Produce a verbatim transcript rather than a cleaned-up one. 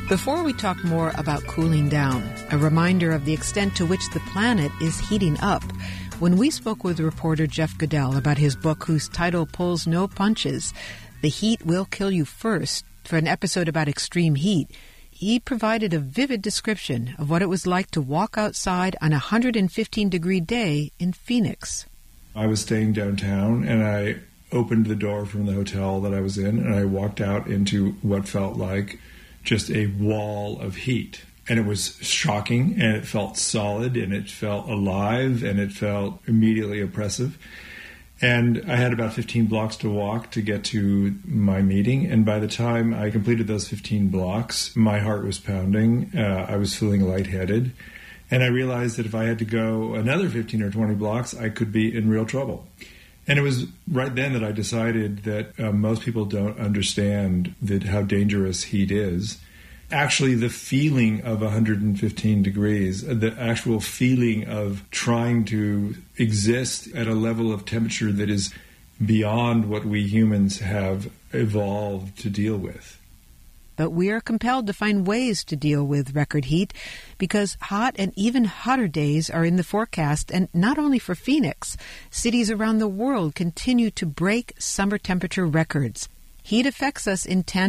Before we talk more about cooling down, a reminder of the extent to which the planet is heating up. When we spoke with reporter Jeff Goodell about his book, whose title pulls no punches, The Heat Will Kill You First, for an episode about extreme heat, he provided a vivid description of what it was like to walk outside on a one hundred fifteen degree day in Phoenix. I was staying downtown, and I opened the door from the hotel that I was in, and I walked out into what felt like just a wall of heat. And it was shocking, and it felt solid, and it felt alive, and it felt immediately oppressive. And I had about fifteen blocks to walk to get to my meeting. And by the time I completed those fifteen blocks, my heart was pounding. Uh, I was feeling lightheaded. And I realized that if I had to go another fifteen or twenty blocks, I could be in real trouble. And it was right then that I decided that uh, most people don't understand that how dangerous heat is. Actually, the feeling of one hundred fifteen degrees, the actual feeling of trying to exist at a level of temperature that is beyond what we humans have evolved to deal with. But we are compelled to find ways to deal with record heat because hot and even hotter days are in the forecast, and not only for Phoenix. Cities around the world continue to break summer temperature records. Heat affects us in tandem